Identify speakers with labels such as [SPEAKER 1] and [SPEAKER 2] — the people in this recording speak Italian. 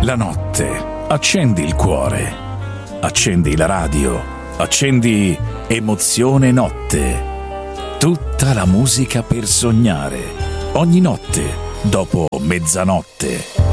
[SPEAKER 1] La notte, accendi il cuore, accendi la radio, accendi Emozione Notte. Tutta la musica per sognare, ogni notte, dopo mezzanotte.